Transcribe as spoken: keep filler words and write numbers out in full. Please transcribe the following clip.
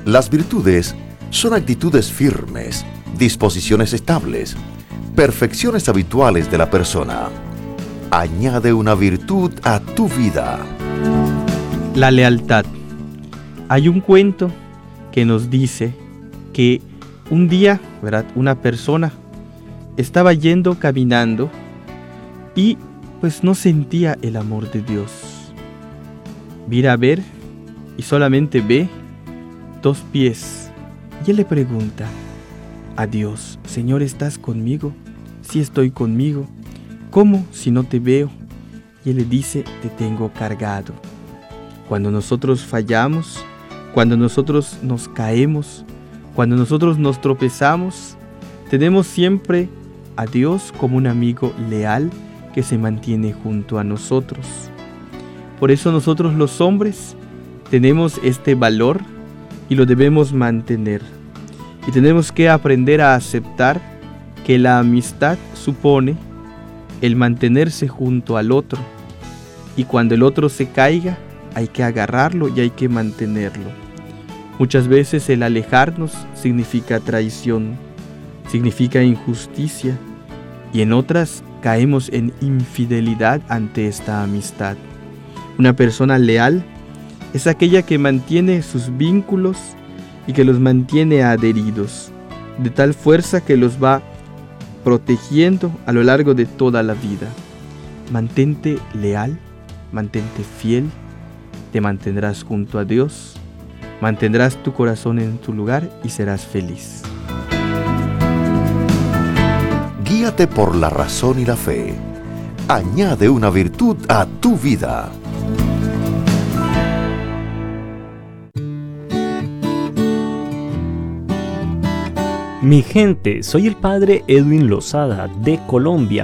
Las virtudes son actitudes firmes, disposiciones estables, perfecciones habituales de la persona. Añade una virtud a tu vida. La lealtad. Hay un cuento que nos dice que un día, ¿verdad?, una persona estaba yendo caminando y pues no sentía el amor de Dios. Mira a ver y solamente ve dos pies. Y él le pregunta a Dios: Señor, ¿estás conmigo? Sí, estoy conmigo. ¿Cómo si no te veo? Y él le dice: te tengo cargado. Cuando nosotros fallamos, cuando nosotros nos caemos, cuando nosotros nos tropezamos, tenemos siempre a Dios como un amigo leal que se mantiene junto a nosotros. Por eso nosotros los hombres tenemos este valor y lo debemos mantener. Y tenemos que aprender a aceptar que la amistad supone el mantenerse junto al otro. Y cuando el otro se caiga, hay que agarrarlo y hay que mantenerlo. Muchas veces el alejarnos significa traición, significa injusticia, y en otras caemos en infidelidad ante esta amistad. Una persona leal es aquella que mantiene sus vínculos y que los mantiene adheridos, de tal fuerza que los va protegiendo a lo largo de toda la vida. Mantente leal, mantente fiel, te mantendrás junto a Dios, mantendrás tu corazón en tu lugar y serás feliz. Guíate por la razón y la fe. Añade una virtud a tu vida. Mi gente, soy el padre Edwin Lozada de Colombia.